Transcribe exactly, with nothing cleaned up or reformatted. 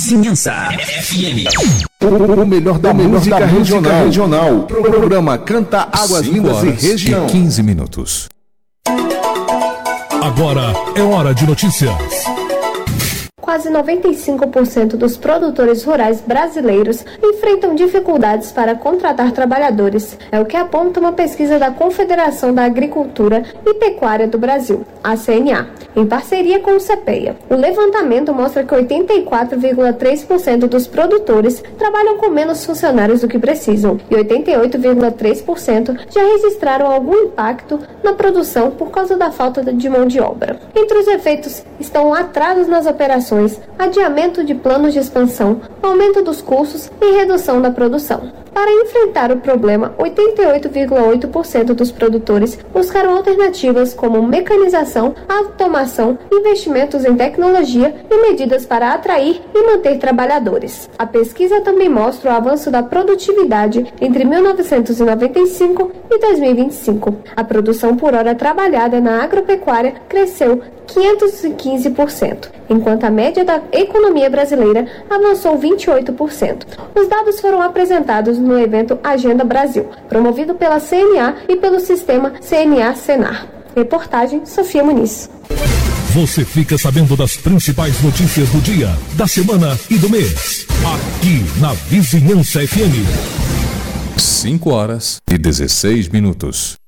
Vizinhança F M. O melhor da, melhor música, da regional. música regional. Programa Canta Águas Lindas e Região. E quinze minutos. Agora é hora de notícias. Quase noventa e cinco por cento dos produtores rurais brasileiros enfrentam dificuldades para contratar trabalhadores. É o que aponta uma pesquisa da Confederação da Agricultura e Pecuária do Brasil, a C N A, em parceria com o CEPEA. O levantamento mostra que oitenta e quatro vírgula três por cento dos produtores trabalham com menos funcionários do que precisam e oitenta e oito vírgula três por cento já registraram algum impacto na produção por causa da falta de mão de obra. Entre os efeitos estão atrasos nas operações, adiamento de planos de expansão, aumento dos custos e redução da produção. Para enfrentar o problema, oitenta e oito vírgula oito por cento dos produtores buscaram alternativas como mecanização, automação, investimentos em tecnologia e medidas para atrair e manter trabalhadores. A pesquisa também mostra o avanço da produtividade entre mil novecentos e noventa e cinco e dois mil e vinte e cinco. A produção por hora trabalhada na agropecuária cresceu quinhentos e quinze por cento, enquanto a média da economia brasileira avançou vinte e oito por cento. Os dados foram apresentados no evento Agenda Brasil, promovido pela C N A e pelo sistema C N A-Senar. Reportagem Sofia Muniz. Você fica sabendo das principais notícias do dia, da semana e do mês, aqui na Vizinhança F M. cinco horas e dezesseis minutos.